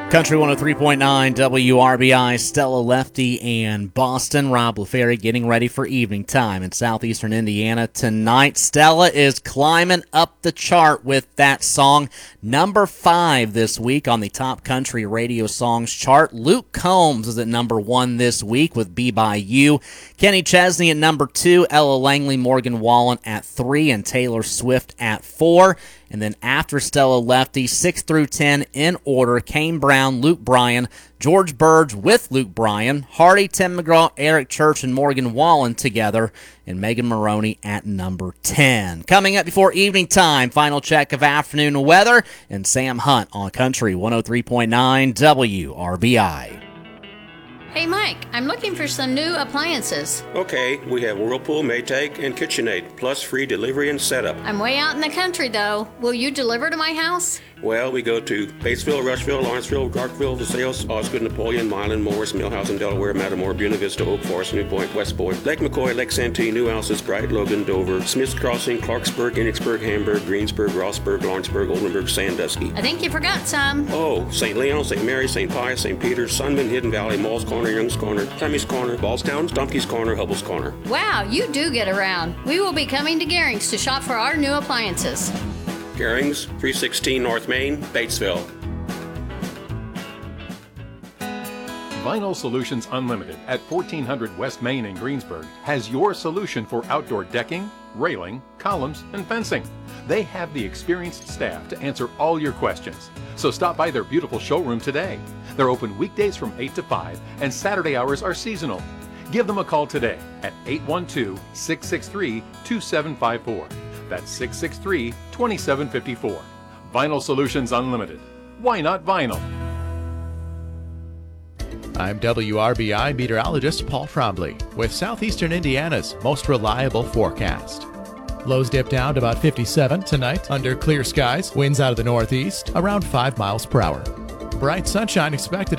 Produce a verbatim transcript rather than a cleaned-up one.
Country one oh three point nine W R B I, Stella Lefty and Boston. Rob LaFerry getting ready for evening time in southeastern Indiana tonight. Stella is climbing up the chart with that song, number five this week on the top country radio songs chart. Luke Combs is at number one this week with Be By You. Kenny Chesney at number two, Ella Langley, Morgan Wallen at three, and Taylor Swift at four. And then after Stella Lefty, six through ten in order, Kane Brown, Luke Bryan, George Burge with Luke Bryan, Hardy, Tim McGraw, Eric Church, and Morgan Wallen together, and Megan Maroney at number ten. Coming up before evening time, final check of afternoon weather, and Sam Hunt on Country one oh three point nine W R B I. Hey Mike, I'm looking for some new appliances. Okay, we have Whirlpool, Maytag, and KitchenAid, plus free delivery and setup. I'm way out in the country though. Will you deliver to my house? Well, we go to Batesville, Rushville, Lawrenceville, Garkville, Versailles, Osgood, Napoleon, Milan, Morris, Millhouse, Delaware, Matamore, Buena Vista, Oak Forest, New Point, West Point, Lake McCoy, Lake Santee, New Alces, Bright, Logan, Dover, Smith's Crossing, Clarksburg, Enochsburg, Hamburg, Greensburg, Rossburg, Lawrenceburg, Oldenburg, Sandusky. I think you forgot some. Oh, Saint Leon, Saint Mary, Saint Pius, Saint Peter's, Sunman, Hidden Valley, Malls Corner, Young's Corner, Clemmy's Corner, Ballstown, Stumpy's Corner, Hubble's Corner. Wow, you do get around. We will be coming to Gehring's to shop for our new appliances. Gehring's, three sixteen North Main, Batesville. Vinyl Solutions Unlimited at fourteen hundred West Main in Greensburg has your solution for outdoor decking, railing, columns, and fencing. They have the experienced staff to answer all your questions. So stop by their beautiful showroom today. They're open weekdays from eight to five, and Saturday hours are seasonal. Give them a call today at eight one two, six six three, two seven five four. That's six six three, two seven five four. Vinyl Solutions Unlimited. Why not vinyl? I'm W R B I meteorologist Paul Trombley with southeastern Indiana's most reliable forecast. Lows dip down to about fifty-seven tonight under clear skies. Winds out of the northeast around five miles per hour. Bright sunshine expected